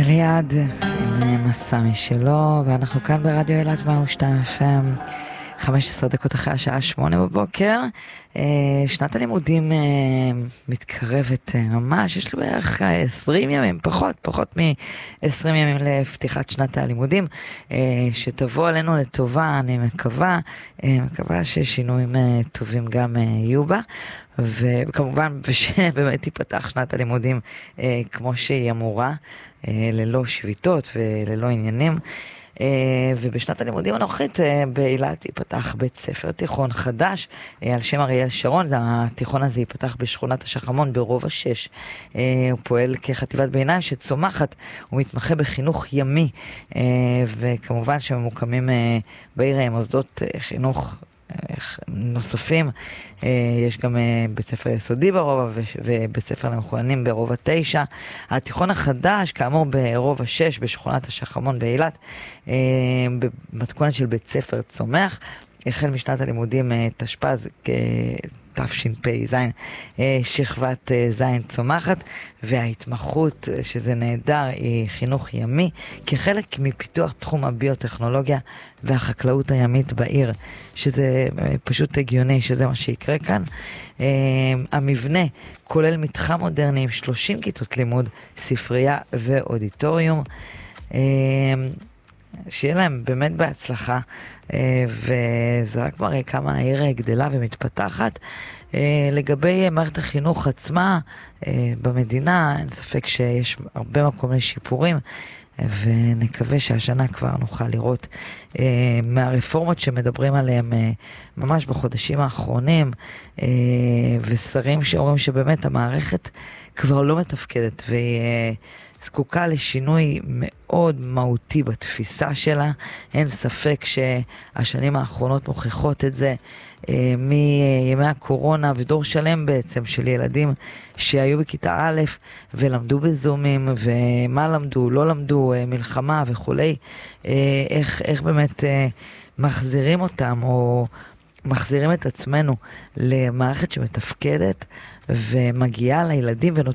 אליעד עם מסע משלו, ואנחנו כאן ברדיו אילת 102 FM, 15 דקות אחרי השעה 8 בבוקר. שנת הלימודים מתקרבת ממש, יש לו בערך 20 ימים, פחות מ-20 ימים לפתיחת שנת הלימודים, שתבוא עלינו לטובה, אני מקווה ששינויים טובים גם יהיו בה, וכמובן שבאמת תיפתח שנת הלימודים כמו שהיא אמורה, ללא שביתות וללא עניינים. ובשנת הלימודים הנוכחית באילת ייפתח בית ספר תיכון חדש על שם אריאל שרון. התיכון הזה ייפתח בשכונת השחמון ברובע 6. הוא פועל כחטיבת ביניים שצומחת, הוא מתמחה בחינוך ימי, וכמובן שממוקמים בעיר מוסדות חינוך נוספים. יש גם בית ספר יסודי ברובע ובית ספר למחוננים ברובע 9. התיכון החדש כאמור ברובע 6 בשכונת השחמון באילת, במתכונת של בית ספר צומח, החל משנת הלימודים תשפ"ז תשפ"ז, שכבת זין צומחת, וההתמחות, שזה נהדר, היא חינוך ימי, כחלק מפיתוח תחום הביוטכנולוגיה והחקלאות הימית בעיר, שזה פשוט הגיוני שזה מה שיקרה כאן. המבנה כולל מתחם מודרני עם 30 כיתות לימוד, ספרייה ואודיטוריום. שיהיה להם באמת בהצלחה, וזה רק מראה כמה העיר גדלה ומתפתחת. לגבי מערכת החינוך עצמה במדינה, אין ספק שיש הרבה מקום לשיפורים, ונקווה שהשנה כבר נוכל לראות מהרפורמות שמדברים עליהם ממש בחודשים האחרונים, ושרים שאומרים שבאמת המערכת כבר לא מתפקדת, והיא זקוקה לשינוי מאוד מהותי בתפיסה שלה. אין ספק שהשנים האחרונות מוכיחות את זה, מימי הקורונה ודור שלם בעצם של ילדים שהיו בכיתה א' ולמדו בזומים, ומה למדו, לא למדו, מלחמה וכולי, איך באמת מחזירים אותם או מחזירים את עצמנו למערכת שמתפקדת ומגיעה לילדים ונותנת